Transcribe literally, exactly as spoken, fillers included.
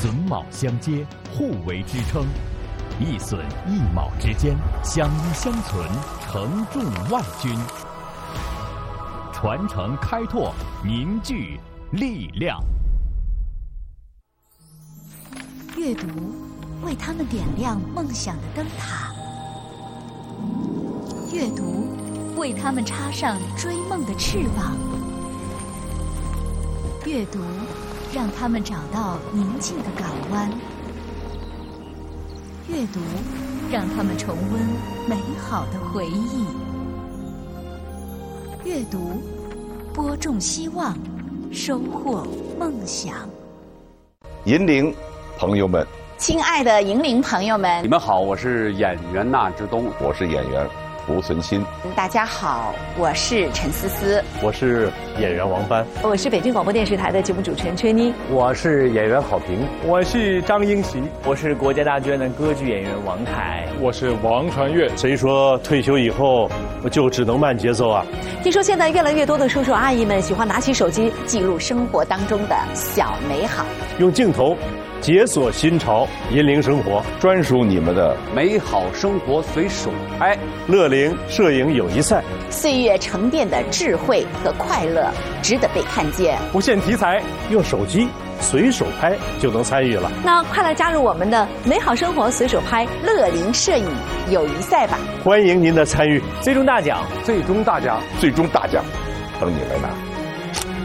榫卯相接，互为支撑，一榫一卯之间相依相存，承重万钧。传承开拓，凝聚力量。 阅读为他们点亮梦想的灯塔，阅读为他们插上追梦的翅膀，阅读让他们找到宁静的港湾，阅读让他们重温美好的回忆，阅读播种希望，收获梦想。 银铃朋友们， 亲爱的银铃朋友们， 你们好，我是演员纳之东， 我是演员胡存新。 大家好，我是陈思思， 我是演员王帆， 我是北京广播电视台的节目主持人崔妮， 我是演员郝平， 我是张英奇， 我是国家大剧院的歌剧演员王凯， 我是王传岳。 谁说退休以后就只能慢节奏啊？ 听说现在越来越多的叔叔阿姨们喜欢拿起手机记录生活当中的小美好， 用镜头解锁新潮，银铃生活， 专属你们的美好生活随手拍。 乐龄摄影友谊赛， 岁月沉淀的智慧和快乐值得被看见。 不限题材， 用手机随手拍就能参与了。 那快来加入我们的美好生活随手拍乐龄摄影友谊赛吧！ 欢迎您的参与， 最终大奖， 最终大奖， 最终大奖，等你来拿。